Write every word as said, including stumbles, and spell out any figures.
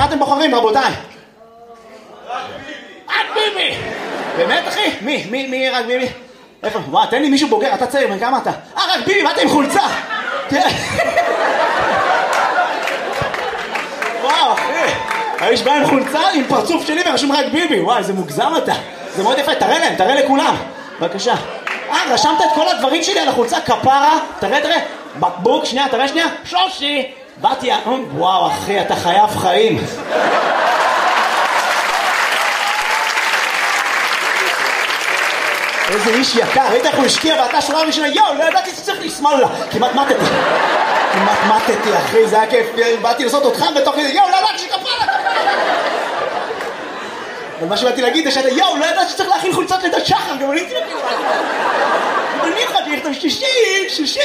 מה אתם בוחרים, רבותיי? רק ביבי! באמת, אחי? מי? מי? מי רק ביבי? איפה? וואו, תן לי מישהו בוגר, אתה צעיר, כמה אתה? אה, רק ביבי, מה אתה עם חולצה? וואו, אחי. האיש בא עם חולצה, עם פרצוף שלי ורשום רק ביבי. וואי, איזה מוגזם אתה. זה מאוד יפה, תראה להם, תראה לכולם. בבקשה. אה, רשמת את כל הדברים שלי על החולצה, כפרה. תראה, תראה. בקבוק, שנייה, תראה שנייה. שלושי. באתי, וואו, אחי, אתה חייב חיים. איזה איש יקר, ראית איך הוא השקיע ואתה שורה ראשונה, יואו, לא ידעתי שצריך לשמאל לה. כמעט מתתי. כמעט מתתי, אחי, זה היה כיף. באתי לעשות אותך בתוך כזה, יואו, לא ידעתי שכפרה לה. אבל מה שבאתי להגיד זה שאתה, יואו, לא ידעתי שצריך להכין חולצות לידת שחר, גם אני הייתי לכם. אני חייב לכתוב שישי, שישי.